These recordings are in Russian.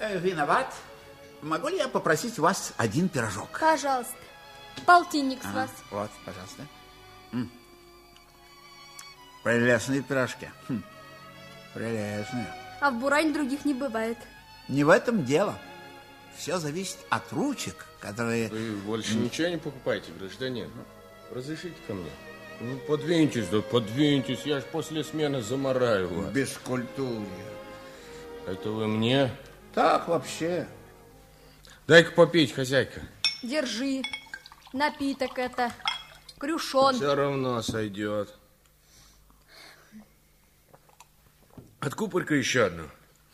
Виноват. Могу ли я попросить у вас один пирожок? Пожалуйста. Полтинник с вас. Вот, пожалуйста. Прелестные пирожки. Прелестные. А в Буране других не бывает. Не в этом дело. Все зависит от ручек, которые... Вы больше ничего не покупаете, гражданин? Разрешите ко мне? Ну, подвиньтесь, да подвиньтесь. Я ж после смены замораю вас. Бескультурье. Это вы мне? Так вообще. Дай-ка попить, хозяйка. Держи. Напиток это. Крюшон. Все равно сойдет. Откупорь-ка еще одну.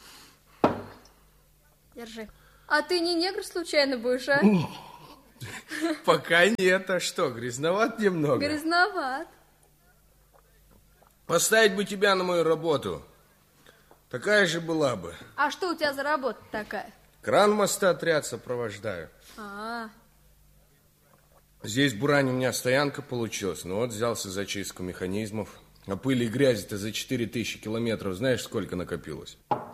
Держи. А ты не негр случайно будешь, а? Пока нет. А что, грязноват немного? Грязноват. Поставить бы тебя на мою работу. Такая же была бы. А что у тебя за работа такая? Кран моста отряд сопровождаю. Здесь в Буране у меня стоянка получилась. Ну вот взялся за чистку механизмов. А пыли и грязи-то за 4000 километров знаешь, сколько накопилось?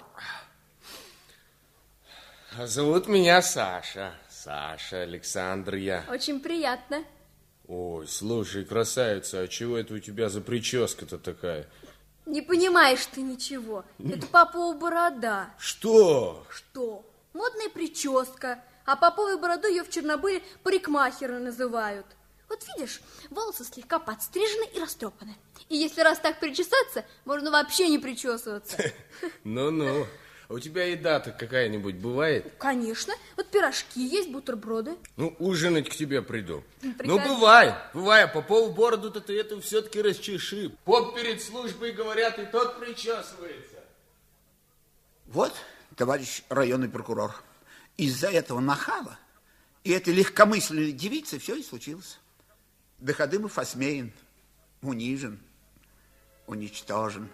А зовут меня Саша. Саша, Александр я. Очень приятно. Ой, слушай, красавица, а чего это у тебя за прическа-то такая? Не понимаешь ты ничего. Это Попова борода. Что? Что? Модная прическа. А Поповой бороду ее в Чернобыле парикмахеры называют. Вот видишь, волосы слегка подстрижены и растрепаны. И если раз так причесаться, можно вообще не причесываться. Ну-ну. А у тебя еда-то какая-нибудь бывает? Конечно. Вот пирожки есть, бутерброды. Ну, ужинать к тебе приду. Приходи. Ну, бывай. А Попову бороду-то ты эту все-таки расчеши. Поп перед службой, говорят, и тот причесывается. Вот, товарищ районный прокурор, из-за этого нахала и этой легкомысленной девицы все и случилось. Доходымов осмеян, унижен, уничтожен.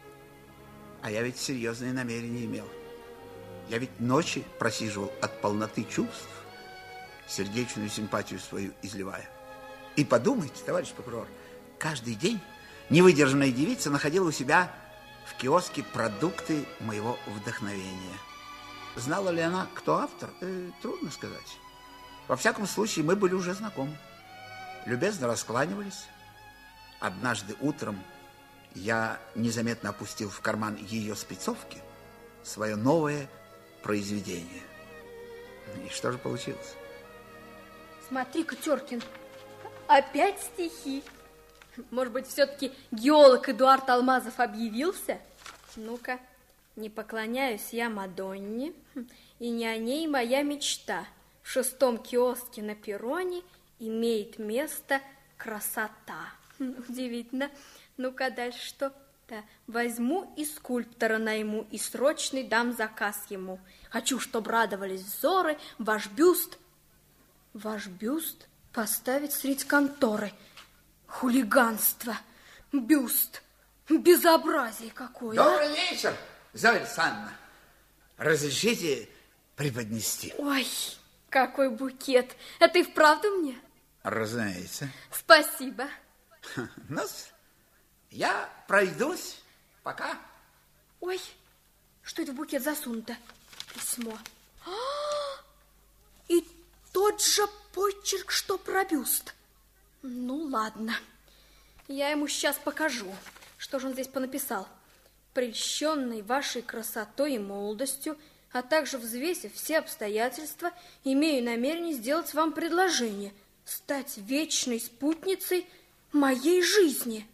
А я ведь серьезные намерения имел. Я ведь ночи просиживал от полноты чувств, сердечную симпатию свою изливая. И подумайте, товарищ прокурор, каждый день невыдержанная девица находила у себя в киоске продукты моего вдохновения. Знала ли она, кто автор, трудно сказать. Во всяком случае, мы были уже знакомы. Любезно раскланивались. Однажды утром я незаметно опустил в карман ее спецовки свое новое произведение. И что же получилось? Смотри-ка, Теркин, опять стихи. Может быть, все-таки геолог Эдуард Алмазов объявился? Ну-ка, не поклоняюсь я Мадонне, и не о ней моя мечта. В 6-м киоске на перроне имеет место красота. Удивительно. Ну-ка, дальше что? Да. Возьму и скульптора найму, и срочный дам заказ ему. Хочу, чтоб радовались взоры, ваш бюст поставить средь конторы. Хулиганство, бюст, безобразие какое. Добрый вечер, Зоя Александровна. Разрешите преподнести? Ой, какой букет. Это и вправду мне? Разумеется. Спасибо. Ну, я пройдусь. Пока. Ой, что это в букет засунуто? Письмо. И тот же почерк, что про бюст. Ну, ладно. Я ему сейчас покажу. Что же он здесь понаписал? Прельщенный вашей красотой и молодостью, а также взвесив все обстоятельства, имею намерение сделать вам предложение стать вечной спутницей моей жизни.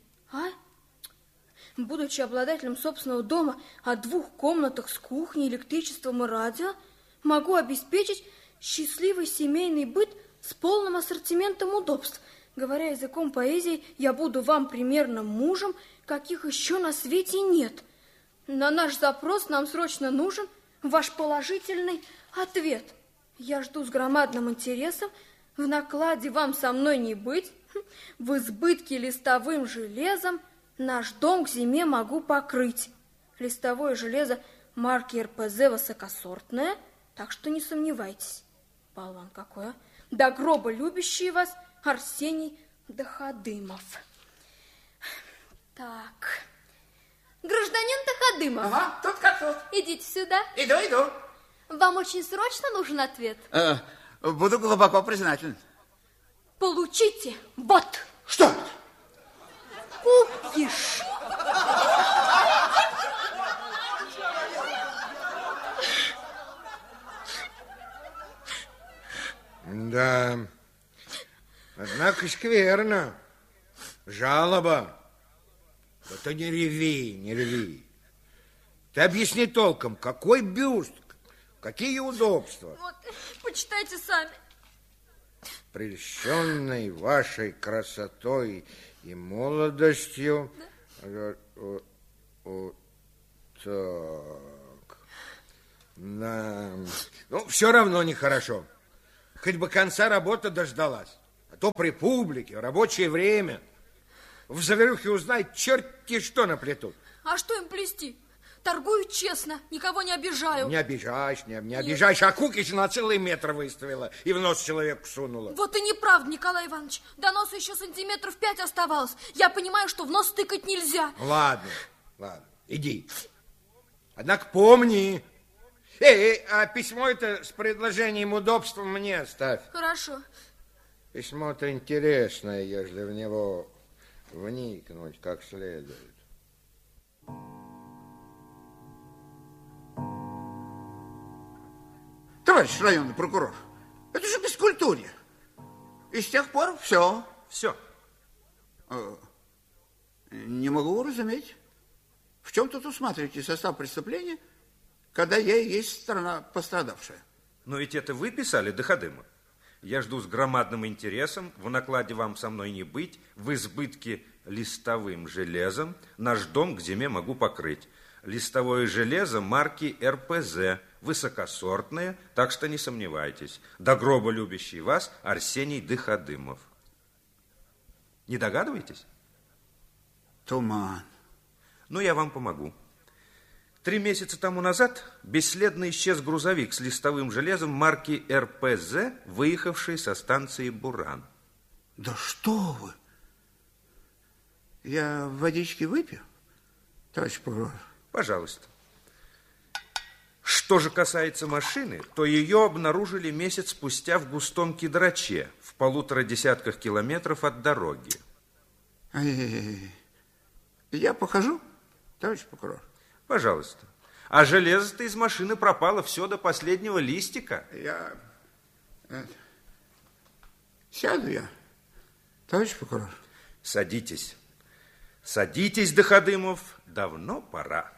Будучи обладателем собственного дома о 2 комнатах с кухней, электричеством и радио, могу обеспечить счастливый семейный быт с полным ассортиментом удобств. Говоря языком поэзии, я буду вам примерным мужем, каких еще на свете нет. На наш запрос нам срочно нужен ваш положительный ответ. Я жду с громадным интересом. В накладе вам со мной не быть. В избытке листовым железом наш дом к зиме могу покрыть. Листовое железо марки РПЗ высокосортное, так что не сомневайтесь. Болван какой, а? До гроба любящий вас Арсений Доходымов. Так, гражданин Доходымов. Ага, тут как тут. Идите сюда. Иду. Вам очень срочно нужен ответ? Буду глубоко признателен. Получите. Вот. Что это? Кукиш. Да. Однако скверно. Жалоба. Да ты не реви, не реви. Ты объясни толком, какой бюст, какие удобства. Вот, почитайте сами. Прельщенный вашей красотой и молодостью. Да? Так. Да. Ну, все равно нехорошо. Хоть бы конца работа дождалась. А то при публике, в рабочее время. В заварюхе узнать черти что наплетут. А что им плести? Торгую честно, никого не обижаю. Не обижаешь, не обижаешь. А Кукиш на целый метр выставила и в нос человеку сунула. Вот и неправда, Николай Иванович. До носа еще сантиметров 5 оставалось. Я понимаю, что в нос тыкать нельзя. Ладно, иди. Однако помни. А письмо это с предложением удобства мне оставь. Хорошо. Письмо-то интересное, если в него вникнуть как следует. Товарищ районный прокурор, это же бескультурье. И с тех пор все. Все. Не могу уразуметь. В чем тут усматриваете состав преступления, когда я и есть сторона пострадавшая? Но ведь это вы писали, Доходыма. Я жду с громадным интересом, в накладе вам со мной не быть, в избытке листовым железом, наш дом к зиме могу покрыть. Листовое железо марки РПЗ, высокосортное, так что не сомневайтесь. До гроба любящий вас Арсений Доходымов. Не догадываетесь? Туман. Ну, я вам помогу. 3 месяца тому назад бесследно исчез грузовик с листовым железом марки РПЗ, выехавший со станции Буран. Да что вы! Я водички выпью, товарищ прокурор? Пожалуйста. Что же касается машины, то ее обнаружили месяц спустя в густом кедраче, в 1,5 десятках километров от дороги. Я похожу, товарищ прокурор? Пожалуйста. А железо-то из машины пропало все до последнего листика. Сяду я, товарищ прокурор. Садитесь. Садитесь, Доходымов, давно пора.